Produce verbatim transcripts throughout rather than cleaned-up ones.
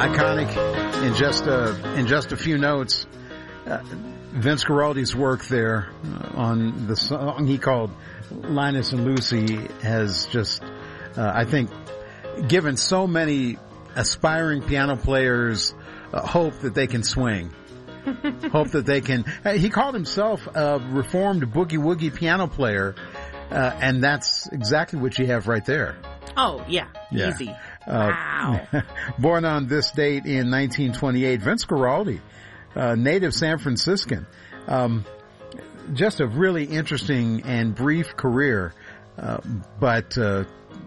iconic in just a, in just a few notes. Uh, Vince Guaraldi's work there uh, on the song he called Linus and Lucy has just, uh, I think, given so many aspiring piano players uh, hope that they can swing. Hope that they can. Uh, he called himself a reformed boogie woogie piano player, uh, and that's exactly what you have right there. Oh, yeah. Yeah. Easy. Uh, Wow. Born on this date in nineteen twenty-eight, Vince Guaraldi, uh, native San Franciscan. Um, just a really interesting and brief career, uh, but uh,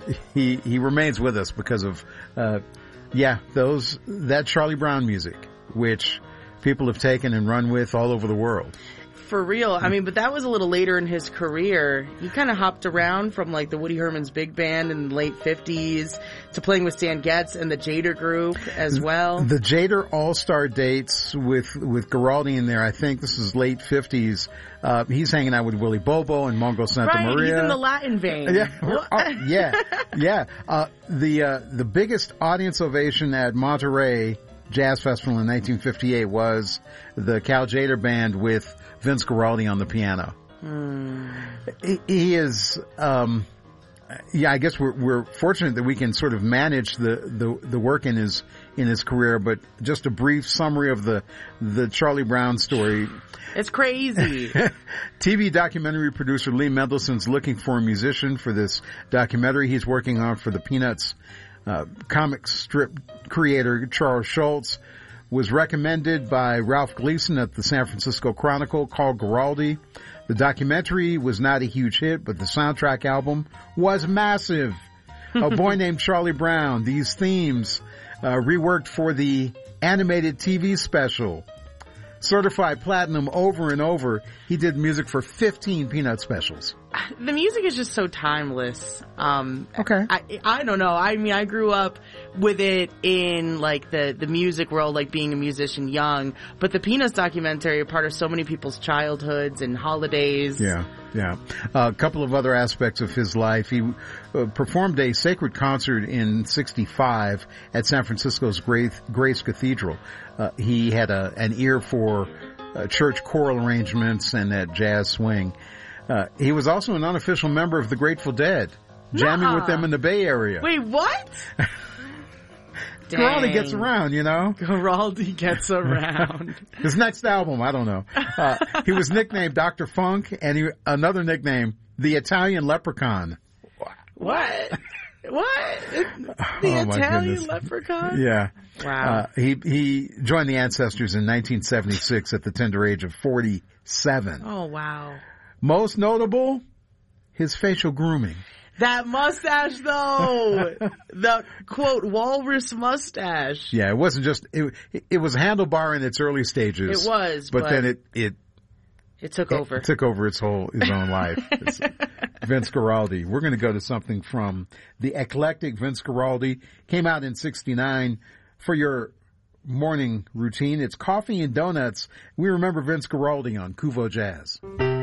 he he remains with us because of, uh, yeah, those that Charlie Brown music, which people have taken and run with all over the world. For real. I mean, but that was a little later in his career. He kind of hopped around from like the Woody Herman's big band in the late fifties to playing with Stan Getz and the Jader Group as well. The Jader All-Star dates with, with Guaraldi in there, I think this is late fifties. Uh, he's hanging out with Willie Bobo and Mongo Santa right, Maria. He's in the Latin vein. Yeah, oh, yeah, yeah. Uh, the, uh, the biggest audience ovation at Monterey Jazz Festival in nineteen fifty-eight was the Cal Jader Band with Vince Guaraldi on the piano. Mm. He, he is, um, yeah, I guess we're, we're fortunate that we can sort of manage the, the, the work in his, in his career, but just a brief summary of the, the Charlie Brown story. It's crazy. T V documentary producer Lee Mendelssohn's looking for a musician for this documentary he's working on for the Peanuts. Uh, comic strip creator Charles Schultz was recommended by Ralph Gleason at the San Francisco Chronicle, called Guaraldi. The documentary was not a huge hit, but the soundtrack album was massive. A Boy Named Charlie Brown, these themes uh, reworked for the animated T V special. Certified platinum over and over. He did music for fifteen Peanut specials. The music is just so timeless. Um, okay. I, I don't know. I mean, I grew up with it in like the, the music world, like being a musician young, but the Peanuts documentary are part of so many people's childhoods and holidays. Yeah, yeah. Uh, a couple of other aspects of his life. He uh, performed a sacred concert in sixty-five at San Francisco's Grace, Grace Cathedral. Uh, he had a, an ear for uh, church choral arrangements and that jazz swing. Uh, he was also an unofficial member of the Grateful Dead, jamming Nuh-uh. with them in the Bay Area. Wait, what? Guaraldi gets around, you know. Guaraldi gets around. His next album, I don't know. Uh, he was nicknamed Doctor Funk, and he, another nickname, the Italian Leprechaun. What? What? The Oh, my Italian goodness. leprechaun? Yeah. Wow. Uh, he, he joined the Ancestors in nineteen seventy-six at the tender age of forty-seven. Oh, wow. Most notable, his facial grooming. That mustache, though. The, quote, walrus mustache. Yeah, it wasn't just, it, it was handlebar in its early stages. It was, but, but then it, it, It took it, over. It took over its whole, his own life. It's Vince Guaraldi. We're going to go to something from the eclectic Vince Guaraldi. Came out in sixty-nine for your morning routine. It's Coffee and Donuts. We remember Vince Guaraldi on Kuvo Jazz.